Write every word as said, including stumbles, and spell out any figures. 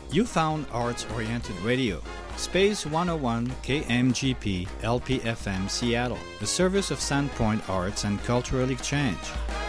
You found arts-oriented radio. Space one oh one K M G P L P F M Seattle, the service of Sandpoint Arts and Cultural Exchange.